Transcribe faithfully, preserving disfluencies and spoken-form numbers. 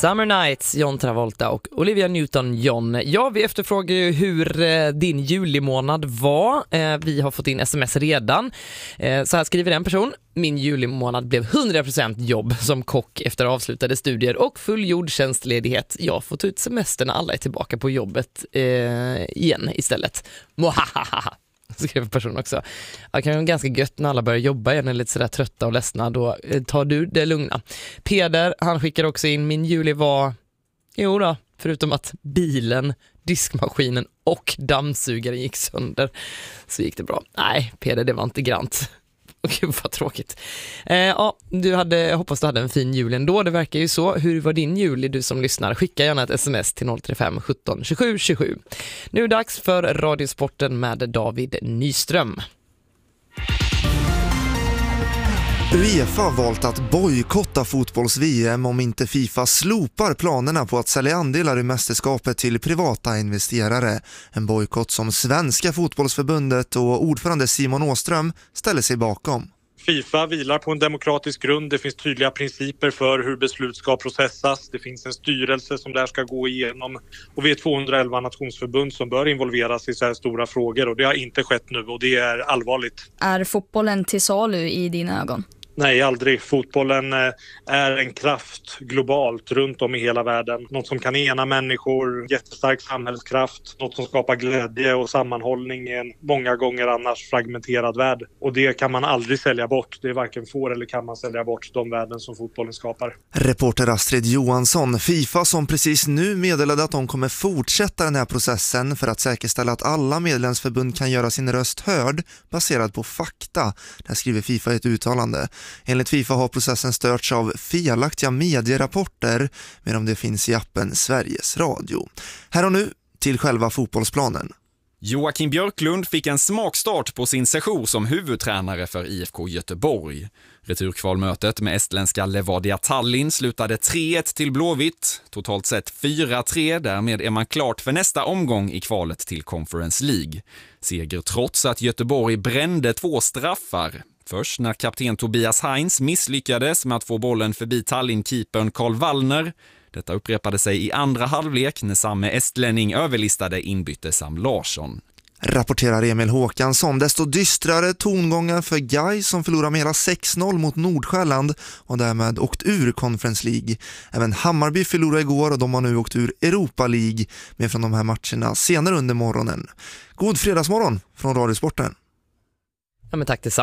Summer Nights, John Travolta och Olivia Newton-John. Ja, vi efterfrågar ju hur eh, din julimånad var. Eh, vi har fått in sms redan. Eh, så här skriver en person. Min julimånad blev hundra procent jobb som kock efter avslutade studier och fullgjord tjänstledighet. Jag får ta ut semester när alla är tillbaka på jobbet eh, igen istället. Mohahaha. Skrev personen också. Det kan vara ganska gött när alla börjar jobba igen, är lite sådär trötta och ledsna. Då tar du det lugna. Peder, han skickar också in: min juli var, jo då, förutom att bilen, diskmaskinen och dammsugaren gick sönder, så gick det bra. Nej, Peder, det var inte grant. Och gud vad tråkigt. Eh, ja, du hade, jag hoppas du hade en fin jul ändå. Det verkar ju så. Hur var din jul, du som lyssnar? Skicka gärna ett sms till noll tre fem sjutton tjugosju tjugosju. Nu är det dags för Radiosporten med David Nyström. UEFA har valt att bojkotta fotbolls-V M om inte FIFA slopar planerna på att sälja andelar i mästerskapet till privata investerare. En bojkott som Svenska fotbollsförbundet och ordförande Simon Åström ställer sig bakom. FIFA vilar på en demokratisk grund. Det finns tydliga principer för hur beslut ska processas. Det finns en styrelse som där ska gå igenom. Och vi är tvåhundraelva nationsförbund som bör involveras i så här stora frågor. Och det har inte skett nu och det är allvarligt. Är fotbollen till salu i dina ögon? Nej, aldrig. Fotbollen är en kraft globalt runt om i hela världen. Något som kan ena människor, jättestark samhällskraft. Något som skapar glädje och sammanhållning i en många gånger annars fragmenterad värld. Och det kan man aldrig sälja bort. Det är varken får eller kan man sälja bort de värden som fotbollen skapar. Reporter Astrid Johansson. FIFA som precis nu meddelade att de kommer fortsätta den här processen för att säkerställa att alla medlemsförbund kan göra sin röst hörd baserad på fakta. Där skriver FIFA i ett uttalande. Enligt FIFA har processen störts av felaktiga medierapporter, men om det finns i appen Sveriges Radio. Här och nu till själva fotbollsplanen. Joakim Björklund fick en smakstart på sin session som huvudtränare för I F K Göteborg. Returkvalmötet med estländska Levadia Tallinn slutade tre ett till Blåvitt. Totalt sett fyra tre, därmed är man klart för nästa omgång i kvalet till Conference League. Seger trots att Göteborg brände två straffar. Först när kapten Tobias Heinz misslyckades med att få bollen förbi Tallinn-keepern Karl Wallner. Detta upprepade sig i andra halvlek när samme estlänning överlistade inbytte Sam Larsson. Rapporterar Emil Håkansson. Desto dystrare tongångar för Gais som förlorar med hela sex noll mot Nordsjälland och därmed åkt ur Conference League. Även Hammarby förlorade igår och de har nu åkt ur Europa League med från de här matcherna senare under morgonen. God fredagsmorgon från Radiosporten. Ja, men tack tillsammans.